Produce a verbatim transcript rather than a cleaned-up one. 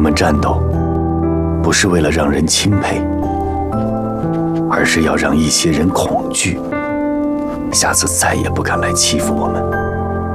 们战斗，不是为了让人钦佩，而是要让一些人恐惧，下次再也不敢来欺负我们。